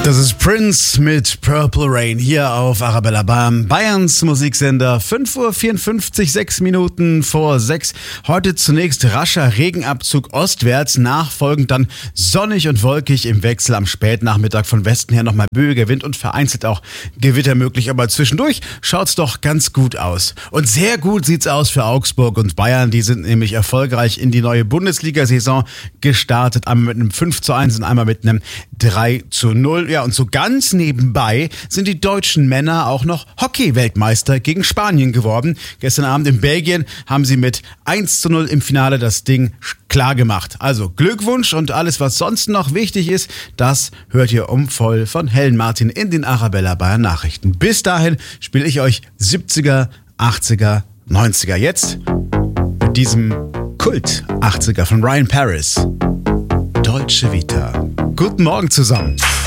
Das ist Prince mit Purple Rain hier auf Arabella Bayerns Musiksender. 5:54 Uhr, 6 Minuten vor 6. Heute zunächst rascher Regenabzug ostwärts, nachfolgend dann sonnig und wolkig im Wechsel am Spätnachmittag von Westen her nochmal böiger Wind und vereinzelt auch Gewitter möglich. Aber zwischendurch schaut's doch ganz gut aus. Und sehr gut sieht's aus für Augsburg und Bayern. Die sind nämlich erfolgreich in die neue Bundesliga-Saison gestartet. Einmal mit einem 5:1 und einmal mit einem 3:0. Ja, und so ganz nebenbei sind die deutschen Männer auch noch Hockey-Weltmeister gegen Spanien geworden. Gestern Abend in Belgien haben sie mit 1:0 im Finale das Ding klar gemacht. Also Glückwunsch und alles, was sonst noch wichtig ist, das hört ihr voll von Helen Martin in den Arabella Bayern Nachrichten. Bis dahin spiele ich euch 70er, 80er, 90er. Jetzt mit diesem Kult 80er von Ryan Paris. Dolce Vita. Guten Morgen zusammen.